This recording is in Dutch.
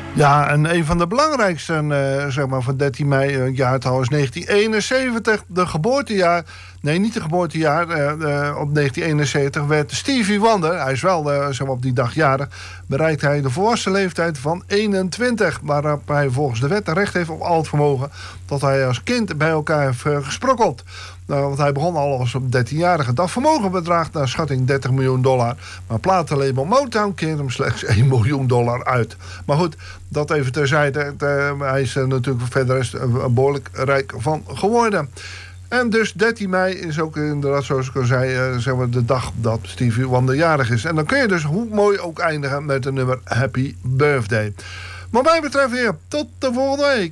Ja, en een van de belangrijkste, zeg maar, van 13 mei, jaartal is 1971. De geboortejaar, nee, niet de geboortejaar, op 1971 werd Stevie Wonder, hij is wel, zeg maar, op die dag jarig, bereikt hij de volwassen leeftijd van 21. Waarop hij volgens de wet recht heeft op al het vermogen dat hij als kind bij elkaar heeft gesprokkeld. Nou, want hij begon al als op 13-jarige. Dat vermogen bedraagt naar schatting $30 miljoen. Maar platenlabel Motown keert hem slechts $1 miljoen uit. Maar goed, dat even terzijde. Hij is er natuurlijk verder behoorlijk rijk van geworden. En dus 13 mei is ook inderdaad, zoals ik al zei, zeg maar de dag dat Stevie Wonder jarig is. En dan kun je dus, hoe mooi ook, eindigen met een nummer Happy Birthday. Wat mij betreft weer, tot de volgende week.